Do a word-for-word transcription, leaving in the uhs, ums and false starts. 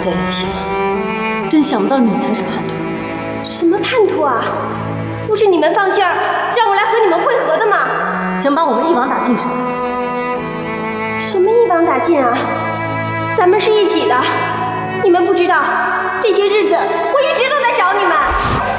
在一起了，真想不到你才是叛徒。 什么叛徒啊？不是你们放信儿让我来和你们会合的吗？ 想把我们一网打尽是吧？ 什么一网打尽啊？咱们是一起的，你们不知道，这些日子我一直都在找你们。